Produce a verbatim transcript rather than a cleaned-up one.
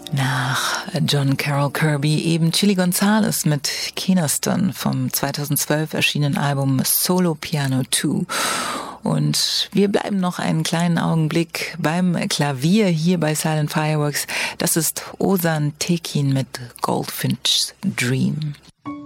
Nach John Carroll Kirby eben Chili Gonzales mit Keeneston vom zweitausendzwölf erschienenen Album Solo Piano zwei. Und wir bleiben noch einen kleinen Augenblick beim Klavier hier bei Silent Fireworks. Das ist Ozan Tekin mit Goldfinch's Dream.